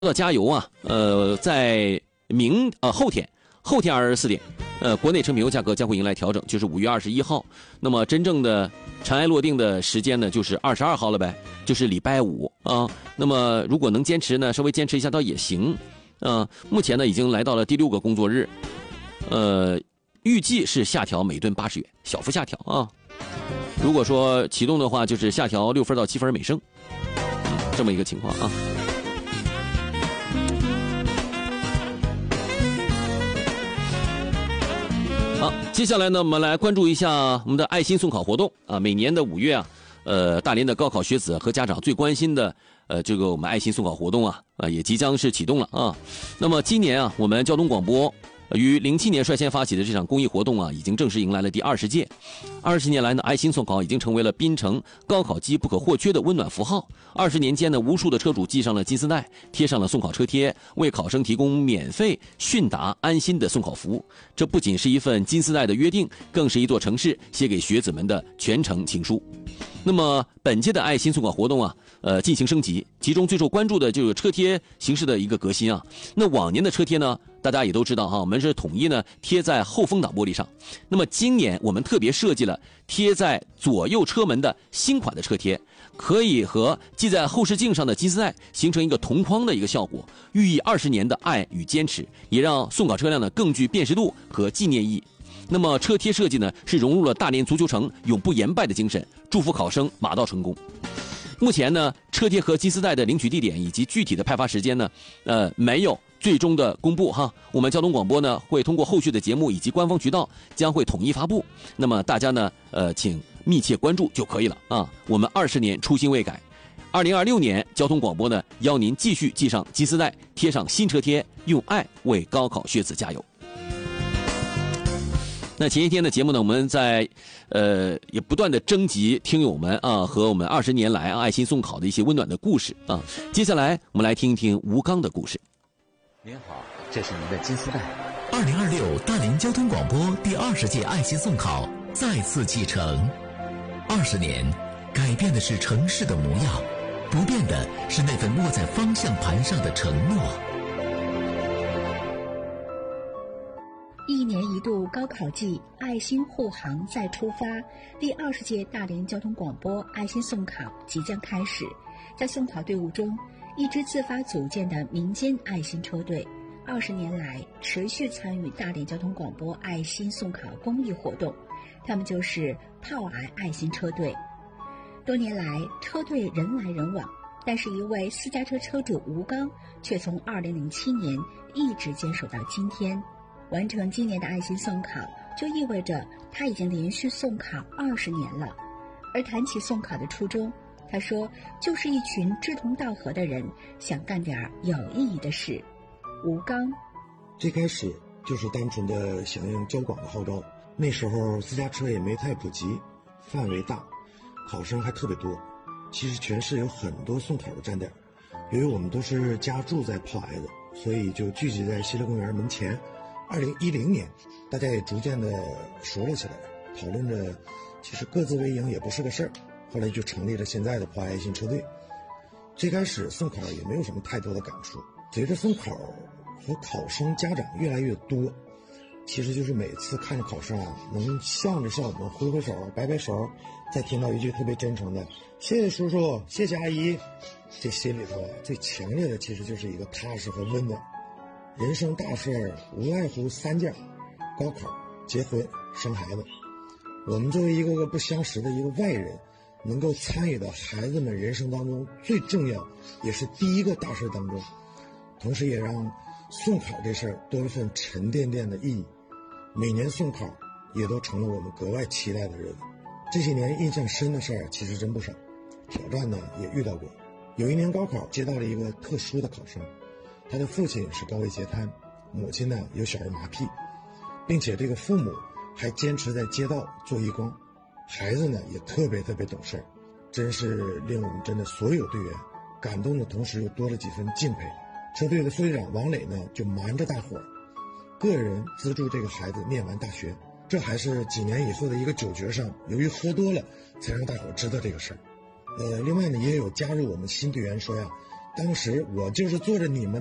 到加油啊，在后天24点，国内成品油价格将会迎来调整，就是5月21号。那么真正的尘埃落定的时间呢，就是22号了呗，就是礼拜五啊。那么如果能坚持呢，稍微坚持一下倒也行。目前呢已经来到了第6个工作日，预计是下调每吨80元，小幅下调啊。如果说启动的话，就是下调6分到7分每升，这么一个情况啊。好，接下来呢，我们来关注一下我们的爱心送考活动啊。每年的5月啊，大连的高考学子和家长最关心的这个我们爱心送考活动啊，也即将是启动了啊。那么今年啊，我们交通广播于07年率先发起的这场公益活动啊，已经正式迎来了第20届。20年来呢，爱心送考已经成为了滨城高考季不可或缺的温暖符号。20年间呢，无数的车主系上了金丝带，贴上了送考车贴，为考生提供免费迅达安心的送考服务。这不仅是一份金丝带的约定，更是一座城市写给学子们的全程情书。那么本届的爱心送考活动啊，进行升级，其中最受关注的就是车贴形式的一个革新啊。那往年的车贴呢，大家也都知道哈，我们是统一呢贴在后风挡玻璃上。那么今年我们特别设计了贴在左右车门的新款的车贴，可以和系在后视镜上的金丝带形成一个同框的一个效果，寓意20年的爱与坚持，也让送考车辆呢更具辨识度和纪念意义。那么车贴设计呢，是融入了大连足球城永不言败的精神，祝福考生马到成功。目前呢，车贴和金丝带的领取地点以及具体的派发时间呢，没有最终的公布哈。我们交通广播呢会通过后续的节目以及官方渠道将会统一发布。那么大家呢，请密切关注就可以了啊。我们20年初心未改，2026年交通广播呢邀您继续系上金丝带，贴上新车贴，用爱为高考学子加油。那前一天的节目呢，我们在也不断的征集听友们啊和我们20年来爱心送考的一些温暖的故事啊。接下来我们来听一听吴刚的故事。 您好，这是您的金丝带。 2026大连交通广播第20届爱心送考再次启程。20年，改变的是城市的模样，不变的是那份握在方向盘上的承诺。 1年1度高考季，爱心护航再出发。第20届大连交通广播爱心送考即将开始。在送考队伍中，一支自发组建的民间爱心车队，20年来持续参与大连交通广播爱心送考公益活动。他们就是炮癌爱心车队。多年来，车队人来人往，但是一位私家车车主吴刚却从2007年一直坚守到今天。完成今年的爱心送考，就意味着他已经连续送考20年了。而谈起送考的初衷，他说，就是一群志同道合的人想干点有意义的事。吴刚最开始就是单纯的响应交广的号召，那时候私家车也没太普及，范围大，考生还特别多。其实全市有很多送考的站点，由于我们都是家住在炮癌的，所以就聚集在西乐公园门前。2010年，大家也逐渐的熟了起来，讨论着其实各自为营也不是个事儿。后来就成立了现在的炮癌爱心车队。最开始送考也没有什么太多的感触，随着送考和考生家长越来越多，其实就是每次看着考生啊，能笑着笑我们挥挥手摆摆手，再听到一句特别真诚的谢谢叔叔谢谢阿姨，这心里头最强烈的其实就是一个踏实和温暖。人生大事无外乎3件：高考、结婚、生孩子。我们作为一个个不相识的一个外人，能够参与到孩子们人生当中最重要也是第一个大事当中，同时也让送考这事儿多了份沉甸甸的意义。每年送考也都成了我们格外期待的日子。这些年印象深的事儿其实真不少，挑战呢也遇到过。有一年高考接到了一个特殊的考生，他的父亲是高位截瘫，母亲呢有小儿麻痹，并且这个父母还坚持在街道做义工，孩子呢也特别懂事，真是令我们真的所有队员感动的同时又多了几分敬佩。车队的副队长王磊呢就瞒着大伙个人资助这个孩子念完大学，这还是几年以后的一个酒局上，由于喝多了才让大伙知道这个事儿。另外呢也有加入我们新队员说呀， 当时我就是坐着你们